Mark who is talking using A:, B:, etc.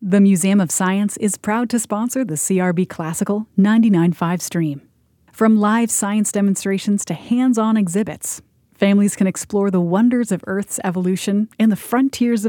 A: The Museum of Science is proud to sponsor the CRB Classical 99.5 stream. From live science demonstrations to hands-on exhibits, families can explore the wonders of Earth's evolution and the frontiers of